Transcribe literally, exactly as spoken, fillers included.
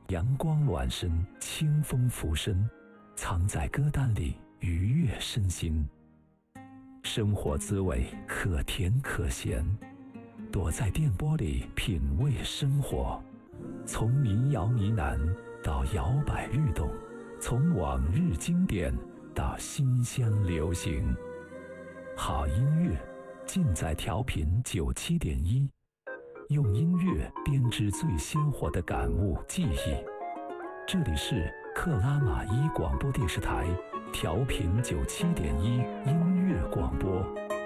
阳光暖身，清风拂身，藏在歌单里愉悦身心。生活滋味可甜可咸，躲在电波里品味生活。从民谣呢喃到摇摆律动，从往日经典到新鲜流行，好音乐尽在调频九七点一，用音乐编织最鲜活的感悟记忆。这里是克拉玛依广播电视台调频九七点一音乐广播。